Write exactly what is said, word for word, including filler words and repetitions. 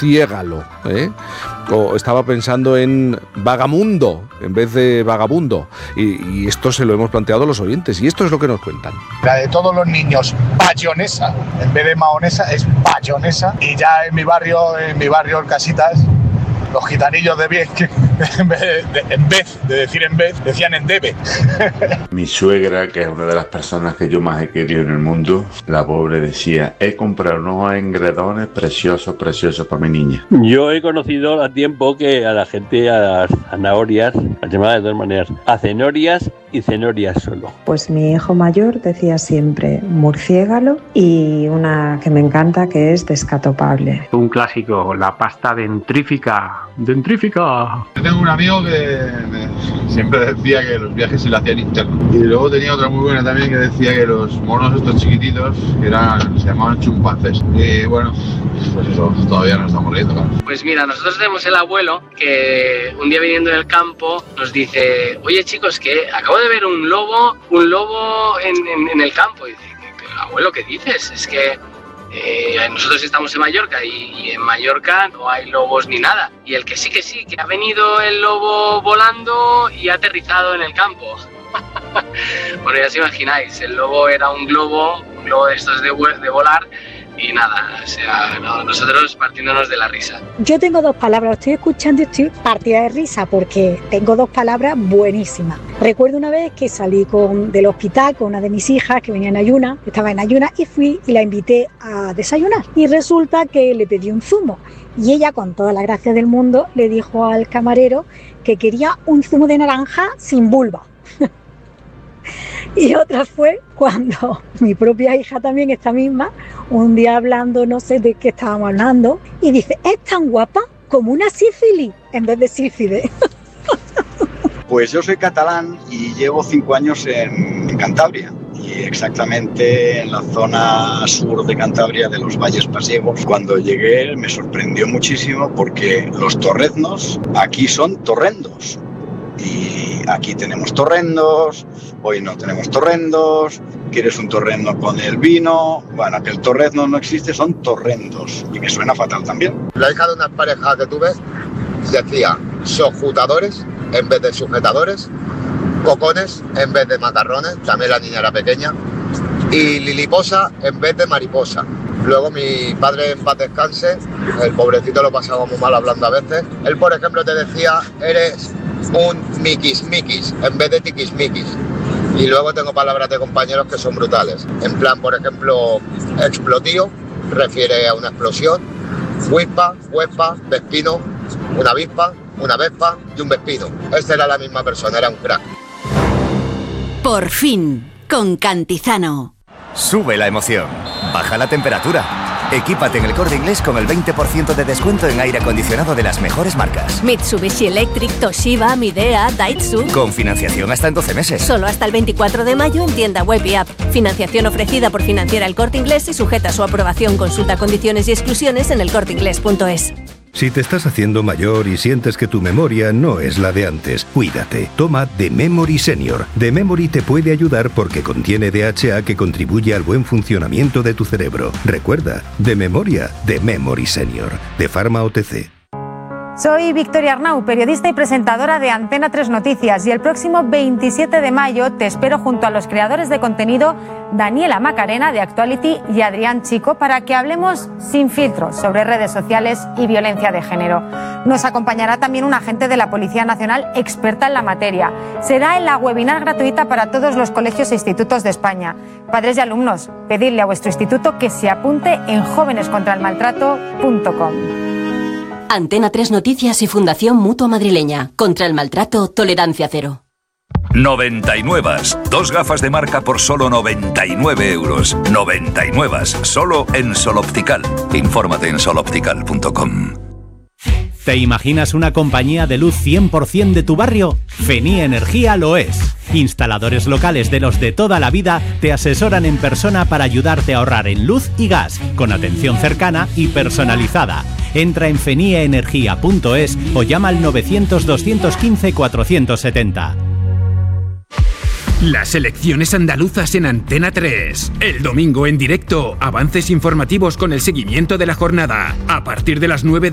murciégalo, ¿eh? O estaba pensando en vagamundo en vez de vagabundo. Y, y esto se lo hemos planteado a los oyentes y esto es lo que nos cuentan. La de todos los niños, bayonesa, en vez de mahonesa es bayonesa. Y ya en mi barrio, en mi barrio, en Casitas, los gitanillos de bien, que en vez de, en vez de decir en vez, decían en debe. Mi suegra, que es una de las personas que yo más he querido en el mundo, la pobre decía, he comprado unos engredones preciosos, preciosos para mi niña. Yo he conocido a tiempo que a la gente, a las zanahorias, las llamadas de dos maneras, a cenorias y cenorias solo. Pues mi hijo mayor decía siempre murciégalo y una que me encanta que es descatopable. Un clásico, la pasta dentrífica. ¡Dentrífica! Yo tengo un amigo que siempre decía que los viajes se le hacían internos. Y luego tenía otra muy buena también que decía que los monos estos chiquititos que eran, se llamaban chimpancés. Y bueno, pues eso, todavía no estamos riendo, claro. Pues mira, nosotros tenemos el abuelo que un día viniendo del campo nos dice, oye chicos, que acabo de ver un lobo, un lobo en, en, en el campo. Y dice, abuelo, ¿qué dices? Es que Eh, nosotros estamos en Mallorca y, y en Mallorca no hay lobos ni nada. Y el que sí que sí, que ha venido el lobo volando y ha aterrizado en el campo. Bueno, ya os imagináis, el lobo era un globo, un globo de estos de, de volar y nada, o sea, no, nosotros partiéndonos de la risa. Yo tengo dos palabras, estoy escuchando y estoy partida de risa porque tengo dos palabras buenísimas. Recuerdo una vez que salí con, del hospital con una de mis hijas que venía en ayunas, estaba en ayunas y fui y la invité a desayunar. Y resulta que le pedí un zumo y ella con toda la gracia del mundo le dijo al camarero que quería un zumo de naranja sin vulva. Y otra fue cuando mi propia hija también, esta misma, un día hablando, no sé de qué estábamos hablando, y dice, es tan guapa como una sífilis, en vez de sífilis. Pues yo soy catalán y llevo cinco años en, en Cantabria, y exactamente en la zona sur de Cantabria, de los Valles Pasiegos. Cuando llegué me sorprendió muchísimo porque los torreznos aquí son torrendos. Y aquí tenemos torrendos, hoy no tenemos torrendos, quieres un torrendo con el vino, bueno, que el torrezno no existe, son torrendos, y me suena fatal también. La hija de una pareja que tuve decía sojutadores en vez de sujetadores, cocones en vez de macarrones, también la niña era pequeña, y liliposa en vez de mariposa. Luego mi padre, en paz descanse, el pobrecito lo pasaba muy mal hablando a veces, él por ejemplo te decía, eres un miquis-miquis en vez de tiquis-miquis. Y luego tengo palabras de compañeros que son brutales. En plan, por ejemplo, explotío, refiere a una explosión. Huispa, huespa, vespino, una avispa, una vespa y un vespino. Esta era la misma persona, era un crack. Por fin, con Cantizano. Sube la emoción, baja la temperatura. Equípate en El Corte Inglés con el veinte por ciento de descuento en aire acondicionado de las mejores marcas. Mitsubishi Electric, Toshiba, Midea, Daitsu. Con financiación hasta en doce meses. Solo hasta el veinticuatro de mayo en tienda web y app. Financiación ofrecida por Financiera El Corte Inglés y sujeta a su aprobación. Consulta condiciones y exclusiones en el corte inglés punto es. Si te estás haciendo mayor y sientes que tu memoria no es la de antes, cuídate. Toma The Memory Senior. The Memory te puede ayudar porque contiene D H A que contribuye al buen funcionamiento de tu cerebro. Recuerda, de memoria, The Memory Senior. De Pharma O T C. Soy Victoria Arnau, periodista y presentadora de Antena tres Noticias, y el próximo veintisiete de mayo te espero junto a los creadores de contenido Daniela Macarena de Actuality y Adrián Chico para que hablemos sin filtros sobre redes sociales y violencia de género. Nos acompañará también un agente de la Policía Nacional experta en la materia. Será en la webinar gratuita para todos los colegios e institutos de España. Padres y alumnos, pedidle a vuestro instituto que se apunte en jóvenes contra el maltrato punto com. Antena tres Noticias y Fundación Mutua Madrileña. Contra el maltrato, tolerancia cero. noventa y nueve. Dos gafas de marca por solo noventa y nueve euros. noventa y nueve. Solo en Sol Optical. Infórmate en sol optical punto com. ¿Te imaginas una compañía de luz cien por ciento de tu barrio? Feni Energía lo es. Instaladores locales de los de toda la vida te asesoran en persona para ayudarte a ahorrar en luz y gas, con atención cercana y personalizada. Entra en fenie energía punto es o llama al novecientos, doscientos quince, cuatrocientos setenta. Las elecciones andaluzas en Antena tres. El domingo en directo, avances informativos con el seguimiento de la jornada. A partir de las nueve